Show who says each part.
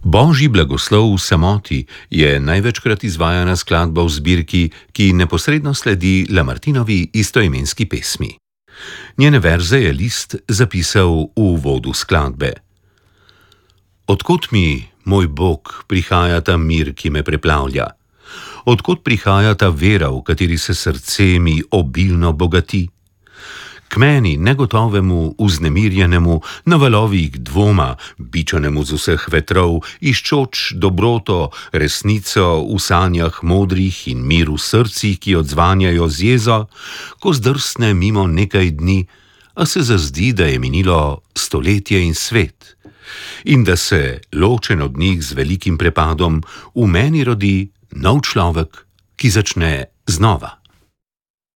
Speaker 1: Božji blagoslov v samoti je največkrat izvajana skladba v zbirki, ki neposredno sledi Lamartinovi istoimenski pesmi. Njene verze je Liszt zapisal v uvodu skladbe. Odkot mi, moj Bog, prihaja ta mir, ki me preplavlja? Odkot prihaja ta vera, v kateri se srce mi obilno bogati? K meni, negotovemu, vznemirjenemu, na valovih dvoma, bičanemu z vseh vetrov, iščoč dobroto, resnico v sanjah modrih in mir v srcih, ki odzvanjajo z jezo, ko zdrsne mimo nekaj dni, a se zazdi, da je minilo stoletje in svet, in da se, ločen od njih z velikim prepadom, v meni rodi nov človek, ki začne znova.